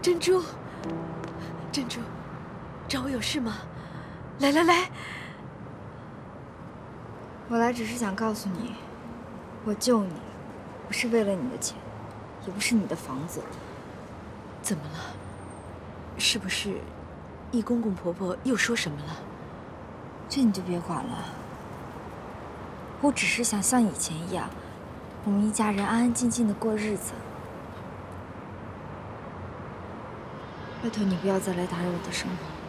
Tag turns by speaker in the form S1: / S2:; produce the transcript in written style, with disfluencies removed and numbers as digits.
S1: 珍珠，珍珠，找我有事吗？来来来，
S2: 我来只是想告诉你，我救你，不是为了你的钱，也不是你的房子。
S1: 怎么了？是不是易公公婆婆又说什么了？
S2: 这你就别管了。我只是想像以前一样，我们一家人安安静静的过日子。拜托你不要再来打扰我的生活。